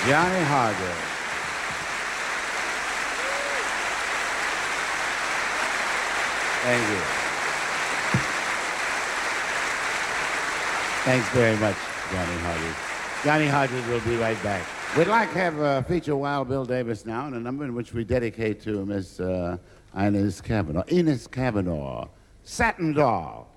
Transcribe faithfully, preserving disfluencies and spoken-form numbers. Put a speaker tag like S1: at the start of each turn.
S1: Johnny Hodges. Thank you. Thanks very much, Johnny Hodges. Johnny Hodges will be right back. We'd like to have uh, feature Wild Bill Davis now in a number in which we dedicate to Miss uh, Inez Kavanaugh. Inez Kavanaugh, Satin Doll.